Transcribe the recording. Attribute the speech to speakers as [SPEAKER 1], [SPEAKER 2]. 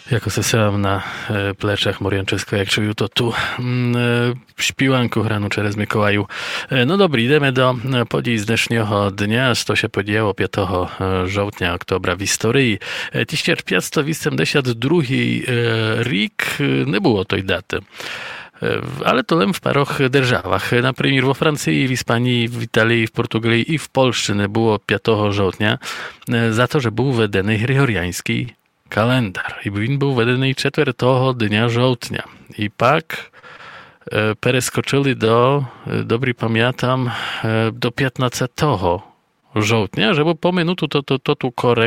[SPEAKER 1] Jako se sám na plečach Moriančesko, jak čujú to tu špívánku hranu Čerez Mikołaju. No dobrý, ideme do podí z dnešného dňa. To się podziało 5. žołtnia oktobra v histórii. 1582 rік не було той дати. Ale to len v paroch державах. Например, во Франції, в Іспанії, в Італії, в Португалії і в Польщі не було 5 жовтня za to, że był wvedений gregoriański kalendar. I він був введений 4 dnia żołtnia. I pak перескочили до, добре пам'ятам, до 15 żołtnia, żeby po minutu to tu